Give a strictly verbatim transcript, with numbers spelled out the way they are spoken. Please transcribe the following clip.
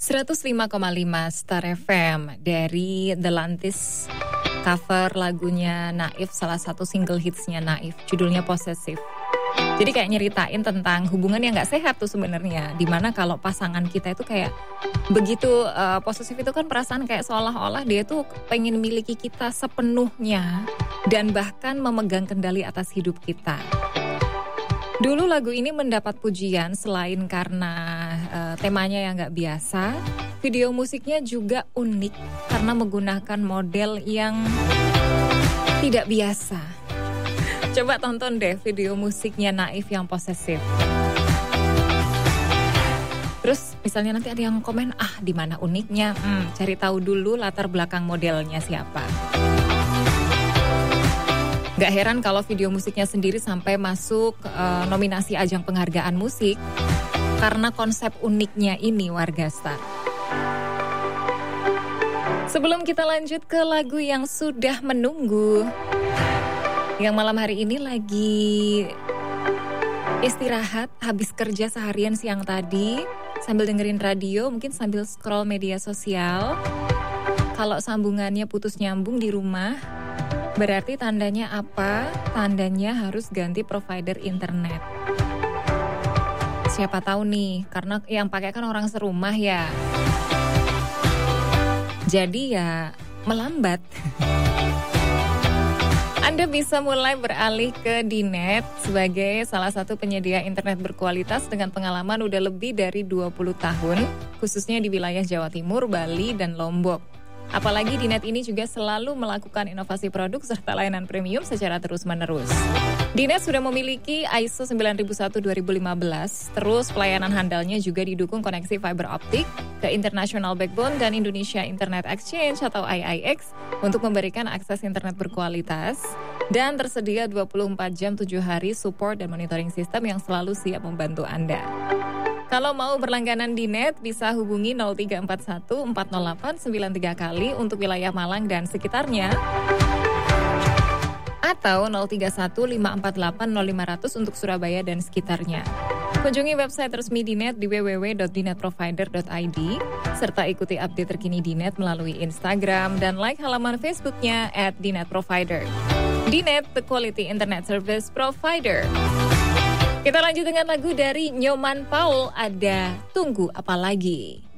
seratus lima koma lima Star F M dari The Lantis, cover lagunya Naif, salah satu single hitsnya Naif, judulnya Possessive. Jadi kayak nyeritain tentang hubungan yang gak sehat tuh sebenarnya, dimana kalau pasangan kita itu kayak begitu uh, posesif itu kan perasaan kayak seolah-olah dia tuh pengen miliki kita sepenuhnya dan bahkan memegang kendali atas hidup kita. Dulu lagu ini mendapat pujian selain karena uh, temanya yang gak biasa, video musiknya juga unik karena menggunakan model yang tidak biasa. Coba tonton deh video musiknya Naif yang Possessive. Terus misalnya nanti ada yang komen, ah di mana uniknya? Hmm, cari tahu dulu latar belakang modelnya siapa. Gak heran kalau video musiknya sendiri sampai masuk uh, nominasi ajang penghargaan musik karena konsep uniknya ini, warga Star. Sebelum kita lanjut ke lagu yang sudah menunggu, yang malam hari ini lagi istirahat habis kerja seharian siang tadi sambil dengerin radio, mungkin sambil scroll media sosial. Kalau sambungannya putus nyambung di rumah, berarti tandanya apa? Tandanya harus ganti provider internet. Siapa tahu nih, karena yang pakai kan orang serumah ya. Jadi ya melambat. Anda bisa mulai beralih ke Dinet sebagai salah satu penyedia internet berkualitas dengan pengalaman udah lebih dari dua puluh tahun, khususnya di wilayah Jawa Timur, Bali, dan Lombok. Apalagi Dinet ini juga selalu melakukan inovasi produk serta layanan premium secara terus-menerus. Dinet sudah memiliki I S O sembilan ribu satu dua ribu lima belas, terus pelayanan handalnya juga didukung koneksi fiber optik ke International Backbone dan Indonesia Internet Exchange atau I I X untuk memberikan akses internet berkualitas dan tersedia dua puluh empat jam tujuh hari support dan monitoring sistem yang selalu siap membantu Anda. Kalau mau berlangganan di Net, bisa hubungi nol tiga empat satu empat nol delapan sembilan tiga kali untuk wilayah Malang dan sekitarnya, atau nol tiga satu lima empat delapan nol lima nol nol untuk Surabaya dan sekitarnya. Kunjungi website resmi Dinet di w w w dot dinet provider dot i d, serta ikuti update terkini Dinet melalui Instagram dan like halaman Facebooknya at Dinet Provider. Dinet, the quality internet service provider. Kita lanjut dengan lagu dari Nyoman Paul, ada Tunggu Apa Lagi.